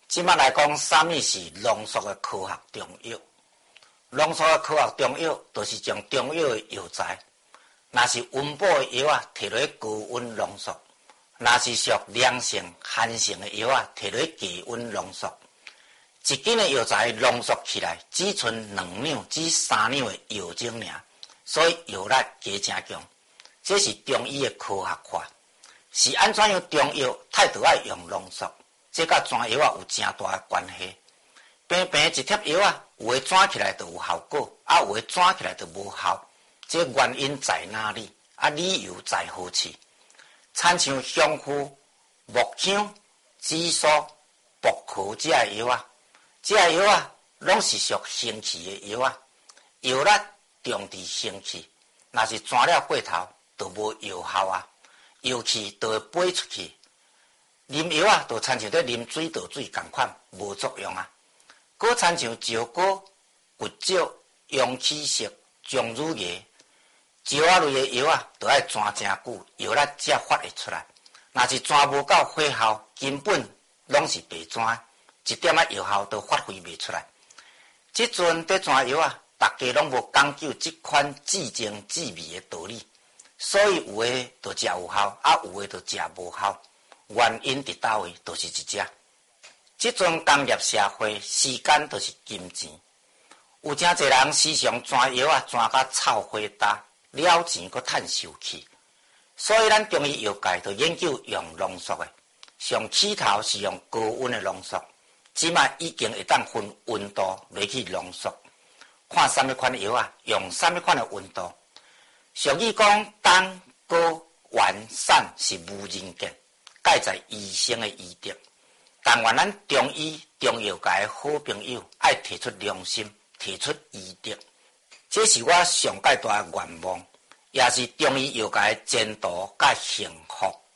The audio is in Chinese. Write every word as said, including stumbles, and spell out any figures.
即摆来讲，啥物是浓缩的科学中药？浓缩的科学中药，就是将中药的药材，若是温补的药啊，摕落高温浓缩；若是属凉性、寒性的药啊，摕落低温浓缩。一斤的药材浓缩起来，只剩两两至三两的药精尔，所以药力加真强。这是中医的科学化。是安怎样中药太都爱用浓缩？这甲转药啊有真大的关系。平平一贴药啊，有诶转起来就有效果，啊有诶转起来就无效。这原因在哪里？啊理由在何处？亲像香附、木香、紫苏、薄荷这些药啊，这些药啊，拢是属生气的药啊。药力重伫生气，若是转了过头，就无药效啊。药气就会飞出去。啉药啊，就亲像在啉水倒水共款，无作用啊。果亲像石膏、骨椒、阳气石、姜乳叶、石啊类的药啊，都要转真久，药力才发会出来。若是转无够火候，根本拢是白转，一点仔药效都发挥袂出来。即阵在转药啊，大家拢无讲究即款至精至美的道理。所以有诶就食有效，啊有诶就食无效。原因伫倒位，就是一只。即阵工业社会，时间就是金钱。有真侪人时常转药啊，转甲臭火大，了钱阁趁受气。所以咱中医药界就研究用浓缩诶，上起头是用高温诶浓缩，即卖已经会当分温度来去浓缩。看啥物款药啊，用啥物款诶温度。俗语讲，淡、高、圆、散是无人见，盖在医生的医德。但愿咱中医中药界的好朋友，爱提出良心，提出医德，这是我上界大的愿望，也是中医药界的前途甲幸福。